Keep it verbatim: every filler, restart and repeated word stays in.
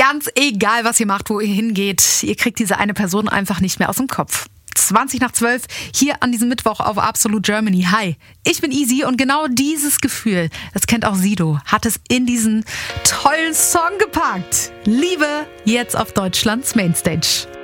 Ganz egal, was ihr macht, wo ihr hingeht, ihr kriegt diese eine Person einfach nicht mehr aus dem Kopf. zwanzig nach zwölf, hier an diesem Mittwoch auf Absolute Germany. Hi, ich bin Easy und genau dieses Gefühl, das kennt auch Sido, hat es in diesen tollen Song gepackt. Liebe jetzt auf Deutschlands Mainstage.